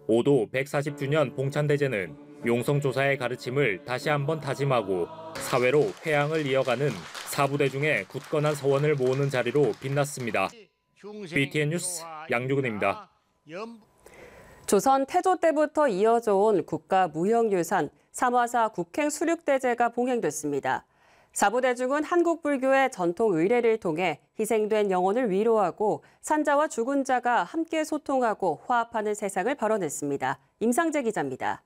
오도 140주년 봉찬대제는 용성조사의 가르침을 다시 한번 다짐하고 사회로 회양을 이어가는 사부대중의 굳건한 서원을 모으는 자리로 빛났습니다. BTN 뉴스 양주근입니다. 조선 태조 때부터 이어져 온 국가무형유산 삼화사 국행수륙대제가 봉행됐습니다. 사부대중은 한국불교의 전통 의례를 통해 희생된 영혼을 위로하고 산자와 죽은 자가 함께 소통하고 화합하는 세상을 발언했습니다. 임상재 기자입니다.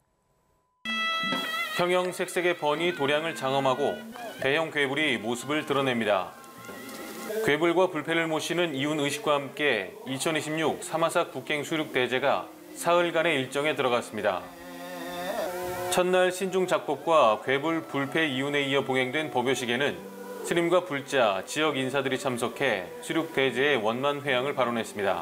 형형색색의 번이 도량을 장엄하고 대형 괴불이 모습을 드러냅니다. 괴불과 불패를 모시는 이훈 의식과 함께 2026 삼화사 국행수륙대제가 사흘간의 일정에 들어갔습니다. 첫날 신중 작법과 괴불 불패 이훈에 이어 봉행된 법요식에는 스님과 불자, 지역 인사들이 참석해 수륙대제의 원만 회양을 발언했습니다.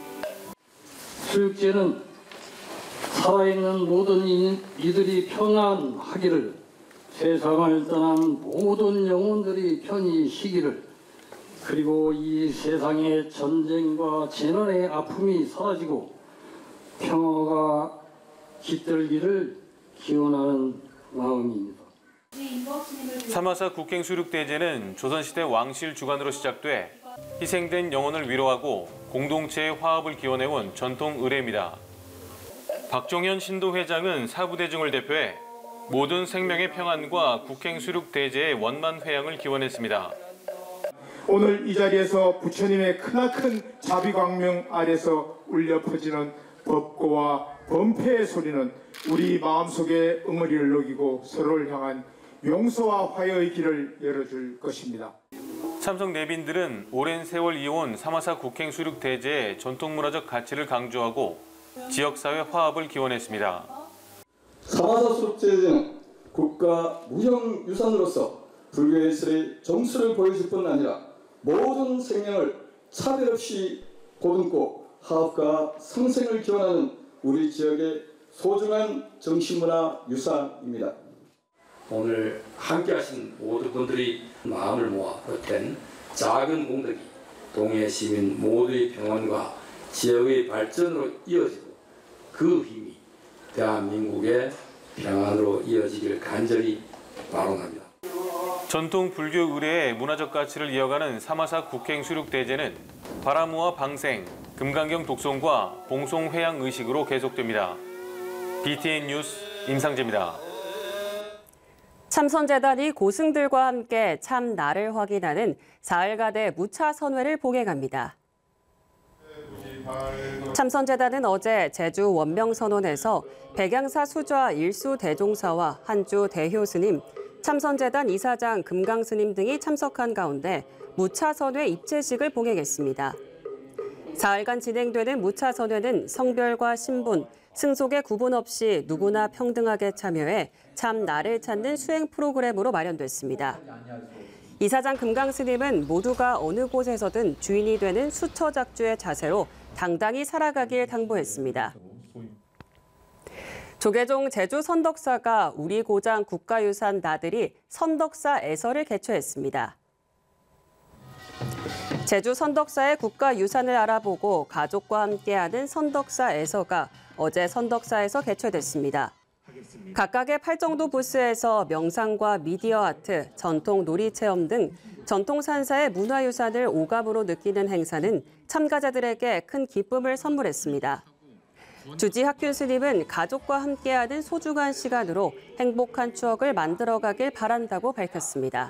수륙제는 살아있는 모든 이들이 평안하기를, 세상을 떠난 모든 영혼들이 편히 쉬기를, 그리고 이 세상의 전쟁과 재난의 아픔이 사라지고 평화가 깃들기를 기원하는 마음입니다. 삼화사 국행수륙대제는 조선시대 왕실 주관으로 시작돼 희생된 영혼을 위로하고 공동체의 화합을 기원해온 전통 의례입니다. 박종현 신도회장은 사부대중을 대표해 모든 생명의 평안과 국행수륙대제의 원만 회양을 기원했습니다. 오늘 이 자리에서 부처님의 크나큰 자비광명 아래서 울려 퍼지는 법고와 범패의 소리는 우리 마음속에 응어리를 녹이고 서로를 향한 용서와 화해의 길을 열어줄 것입니다. 참석 내빈들은 오랜 세월 이어온 삼화사 국행수륙대제의 전통문화적 가치를 강조하고 지역사회 화합을 기원했습니다. 삼화사 수륙대제는 국가 무형유산으로서 불교 예술의 정수를 보여줄 뿐 아니라 모든 생명을 차별 없이 보듬고 화합과 성생을 기원하는 우리 지역의 소중한 정신문화 유산입니다. 오늘 함께하신 모든 분들이 마음을 모아 보탠 작은 공덕이 동해 시민 모두의 평안과 지역의 발전으로 이어지고 그 힘이 대한민국의 평안으로 이어지길 간절히 바람합니다. 전통 불교 의례의 문화적 가치를 이어가는 삼화사 국행수륙대제는 바라무와 방생, 금강경 독송과 봉송 회양 의식으로 계속됩니다. BTN 뉴스 임상재입니다. 참선재단이 고승들과 함께 참나를 확인하는 사흘간의 무차선회를 봉행합니다. 참선재단은 어제 제주 원명선원에서 백양사 수좌 일수 대종사와 한주 대효스님, 참선재단 이사장 금강스님 등이 참석한 가운데 무차선회 입제식을 봉행했습니다. 사흘간 진행되는 무차선회는 성별과 신분, 승속의 구분 없이 누구나 평등하게 참여해 참 나를 찾는 수행 프로그램으로 마련됐습니다. 이사장 금강스님은 모두가 어느 곳에서든 주인이 되는 수처작주의 자세로 당당히 살아가길 당부했습니다. 조계종 제주 선덕사가 우리 고장 국가유산 나들이 선덕사 애서를 개최했습니다. 제주 선덕사의 국가유산을 알아보고 가족과 함께하는 선덕사 애서가 어제 선덕사에서 개최됐습니다. 각각의 팔정도 부스에서 명상과 미디어 아트, 전통 놀이체험 등 전통 산사의 문화유산을 오감으로 느끼는 행사는 참가자들에게 큰 기쁨을 선물했습니다. 주지 학균 스님은 가족과 함께하는 소중한 시간으로 행복한 추억을 만들어가길 바란다고 밝혔습니다.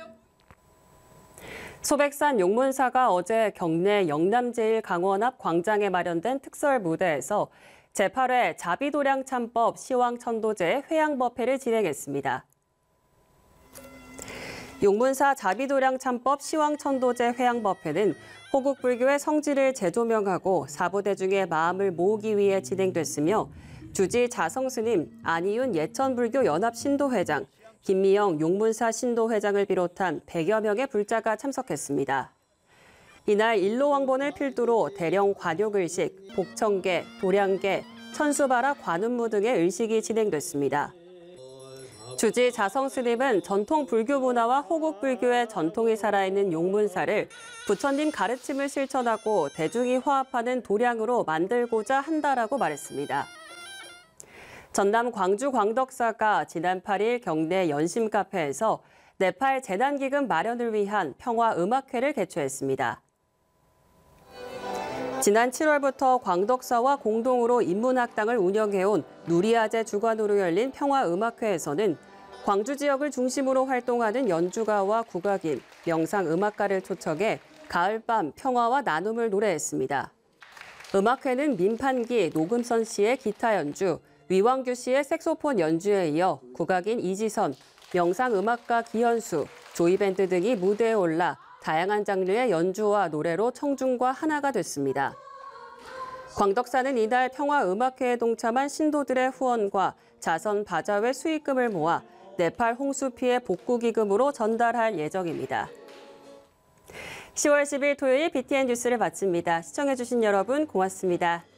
소백산 용문사가 어제 경내 영남제일강원 앞 광장에 마련된 특설 무대에서 제8회 자비도량 참법 시황천도제 회양법회를 진행했습니다. 용문사 자비도량 참법 시황천도제 회양법회는 호국불교의 성지를 재조명하고 사부대중의 마음을 모으기 위해 진행됐으며 주지 자성스님, 안희윤 예천불교 연합신도회장, 김미영 용문사 신도회장을 비롯한 100여 명의 불자가 참석했습니다. 이날 일로왕본을 필두로 대령 관욕의식, 복청계, 도량계, 천수바라 관음무 등의 의식이 진행됐습니다. 주지 자성스님은 전통 불교 문화와 호국 불교의 전통이 살아있는 용문사를 부처님 가르침을 실천하고 대중이 화합하는 도량으로 만들고자 한다라고 말했습니다. 전남 광주 광덕사가 지난 8일 경내 연심 카페에서 네팔 재난기금 마련을 위한 평화음악회를 개최했습니다. 지난 7월부터 광덕사와 공동으로 인문학당을 운영해온 누리아제 주관으로 열린 평화음악회에서는 광주 지역을 중심으로 활동하는 연주가와 국악인, 명상음악가를 초청해 가을밤 평화와 나눔을 노래했습니다. 음악회는 민판기, 노금선 씨의 기타 연주, 위왕규 씨의 색소폰 연주에 이어 국악인 이지선, 명상음악가 기현수, 조이밴드 등이 무대에 올라 다양한 장르의 연주와 노래로 청중과 하나가 됐습니다. 광덕사는 이날 평화음악회에 동참한 신도들의 후원과 자선 바자회 수익금을 모아 네팔 홍수 피해 복구 기금으로 전달할 예정입니다. 10월 10일 토요일 BTN 뉴스를 마칩니다. 시청해주신 여러분 고맙습니다.